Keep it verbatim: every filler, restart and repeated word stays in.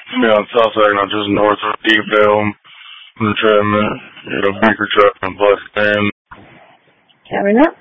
Yeah, on South Saginaw, just north of Deepdale, the treatment, you know, Beaker truck and bus stand. Covering up.